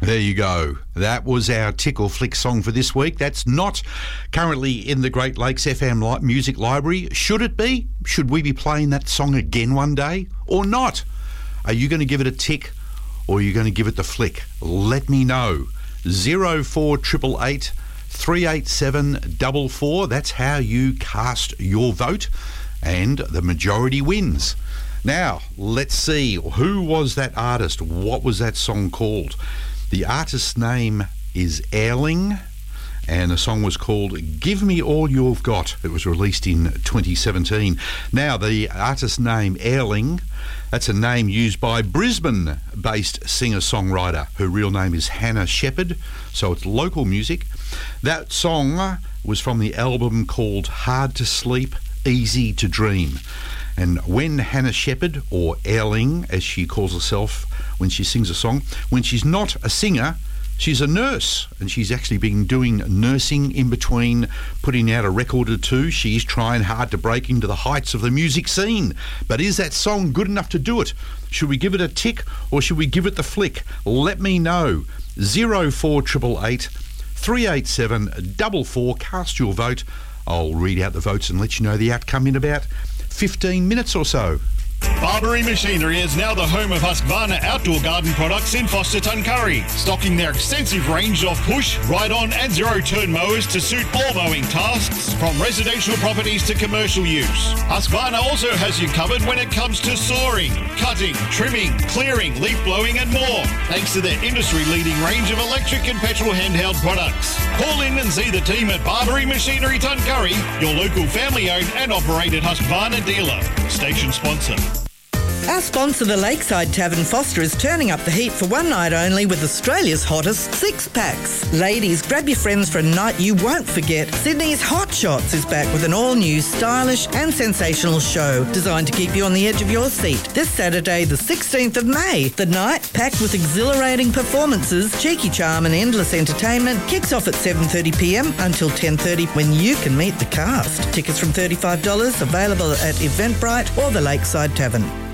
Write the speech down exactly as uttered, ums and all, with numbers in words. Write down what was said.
There you go. That was our Tickle Flick song for this week. That's not currently in the Great Lakes F M li- Music Library. Should it be? Should we be playing that song again one day or not? Are you going to give it a tick or are you going to give it the flick? Let me know. zero four eight eight eight, three eight seven four four. That's how you cast your vote and the majority wins. Now, let's see. Who was that artist? What was that song called? The artist's name is Airling, and the song was called Give Me All You've Got. It was released in twenty seventeen. Now, the artist's name, Airling, that's a name used by Brisbane-based singer-songwriter. Her real name is Hannah Shepherd, so it's local music. That song was from the album called Hard to Sleep, Easy to Dream. And when Hannah Shepherd, or Airling, as she calls herself when she sings a song, when she's not a singer, she's a nurse, and she's actually been doing nursing in between putting out a record or two. She's trying hard to break into the heights of the music scene. But is that song good enough to do it? Should we give it a tick or should we give it the flick? Let me know. zero four eight eight eight, three eight seven four four. Cast your vote. I'll read out the votes and let you know the outcome in about fifteen minutes or so. Barbary Machinery is now the home of Husqvarna outdoor garden products in Foster Tuncurry, stocking their extensive range of push, ride-on and zero-turn mowers to suit all mowing tasks, from residential properties to commercial use. Husqvarna also has you covered when it comes to sawing, cutting, trimming, clearing, leaf blowing and more, thanks to their industry-leading range of electric and petrol handheld products. Call in and see the team at Barbary Machinery Tuncurry, your local family-owned and operated Husqvarna dealer. Station sponsor. Our sponsor, the Lakeside Tavern Foster, is turning up the heat for one night only with Australia's hottest six-packs. Ladies, grab your friends for a night you won't forget. Sydney's Hot Shots is back with an all-new, stylish and sensational show designed to keep you on the edge of your seat. This Saturday, the sixteenth of May, the night, packed with exhilarating performances, cheeky charm and endless entertainment, kicks off at seven thirty p m until ten thirty when you can meet the cast. Tickets from thirty-five dollars, available at Eventbrite or the Lakeside Tavern.